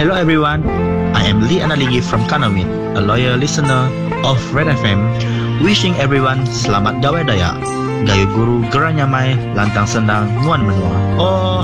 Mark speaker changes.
Speaker 1: Hello everyone, I am Lee Analigi from Kanawin, a loyal listener of Red FM, wishing everyone selamat gawai daya, gayo guru geranyamai, lantang senang, nguan menua. Oh,